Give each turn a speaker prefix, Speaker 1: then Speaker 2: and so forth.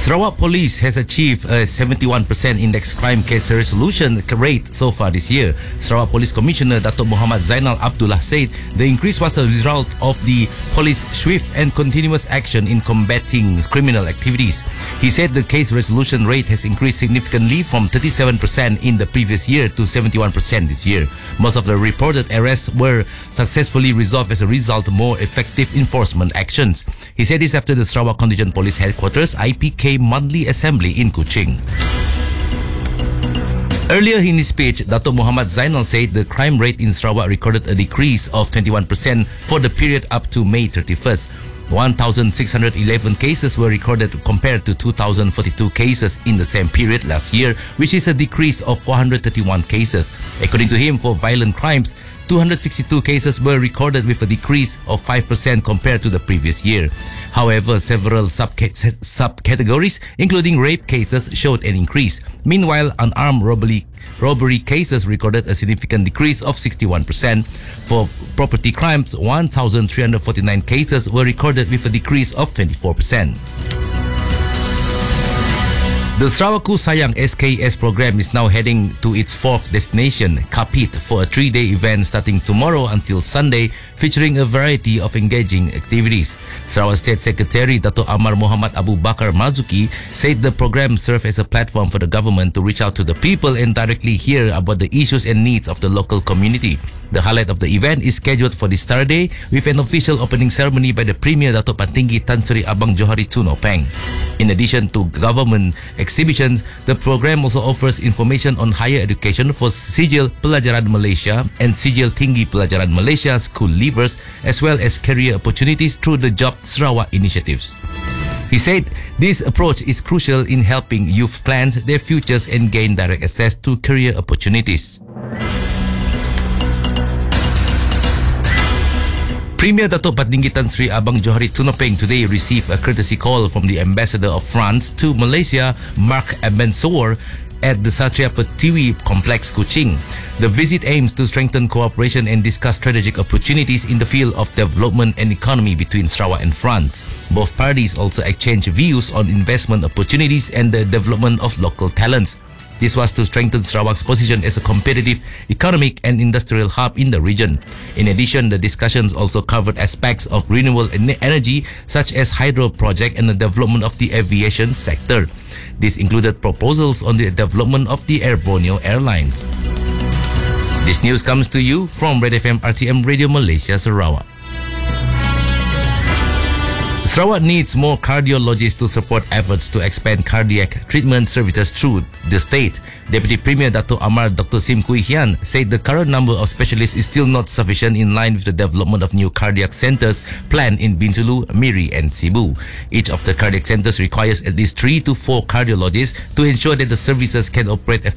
Speaker 1: Sarawak Police has achieved a 71% index crime case resolution rate so far this year. Sarawak Police Commissioner Dato' Muhammad Zainal Abdullah said the increase was a result of the police swift and continuous action in combating criminal activities. He said the case resolution rate has increased significantly from 37% in the previous year to 71% this year. Most of the reported arrests were successfully resolved as a result of more effective enforcement actions. He said this after the Sarawak Contingent Police Headquarters IPK monthly assembly in Kuching. Earlier in his speech, Dato' Muhammad Zainal said the crime rate in Sarawak recorded a decrease of 21% for the period up to May 31st. 1,611 cases were recorded compared to 2,042 cases in the same period last year, which is a decrease of 431 cases. According to him, for violent crimes, 262 cases were recorded with a decrease of 5% compared to the previous year. However, several subcategories, including rape cases, showed an increase. Meanwhile, unarmed robbery cases recorded a significant decrease of 61%. For property crimes, 1,349 cases were recorded with a decrease of 24%. The Sarawaku Sayang SKS program is now heading to its fourth destination, Kapit, for a 3-day event starting tomorrow until Sunday, featuring a variety of engaging activities. Sarawak State Secretary Dato' Amar Muhammad Abu Bakar Marzuki said the program serves as a platform for the government to reach out to the people and directly hear about the issues and needs of the local community. The highlight of the event is scheduled for this Saturday with an official opening ceremony by the Premier Dato' Patinggi Tan Sri Abang Johari Tun Openg. In addition to government exhibitions, the program also offers information on higher education for Sijil Pelajaran Malaysia and Sijil Tinggi Pelajaran Malaysia school leavers, as well as career opportunities through the Job Sarawak initiatives. He said this approach is crucial in helping youth plan their futures and gain direct access to career opportunities. Premier Dato' Patinggi Tan Sri Abang Johari Tun Openg today received a courtesy call from the Ambassador of France to Malaysia, Mark Abensour, at the Satria Pertiwi Complex, Kuching. The visit aims to strengthen cooperation and discuss strategic opportunities in the field of development and economy between Sarawak and France. Both parties also exchanged views on investment opportunities and the development of local talents. This was to strengthen Sarawak's position as a competitive economic and industrial hub in the region. In addition, the discussions also covered aspects of renewable energy such as hydro project and the development of the aviation sector. This included proposals on the development of the Air Borneo Airlines. This news comes to you from Red FM RTM Radio Malaysia, Sarawak. Sarawak needs more cardiologists to support efforts to expand cardiac treatment services through the state. Deputy Premier Dato' Amar Dr. Sim Kui Hian said the current number of specialists is still not sufficient in line with the development of new cardiac centers planned in Bintulu, Miri and Cebu. Each of the cardiac centers requires at least 3 to 4 cardiologists to ensure that the services can operate effectively